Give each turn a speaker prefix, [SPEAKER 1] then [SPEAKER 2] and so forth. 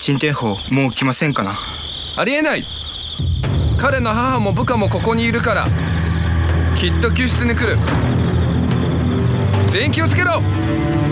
[SPEAKER 1] 陳天砲もう来ませんかな。
[SPEAKER 2] ありえない。彼の母も部下もここにいるから、きっと救出に来る。全員気をつけろ。